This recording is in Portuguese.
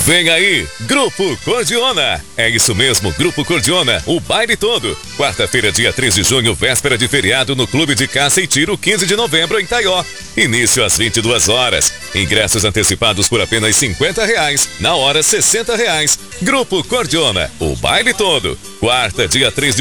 Vem aí, Grupo Cordiona. É isso mesmo, Grupo Cordiona, o baile todo. Quarta-feira, dia 3 de junho, véspera de feriado no Clube de Caça e Tiro, 15 de novembro, em Taió. Início às 22 horas. Ingressos antecipados por apenas R$50. Na hora, R$60. Grupo Cordiona, o baile todo. Quarta, dia 3 de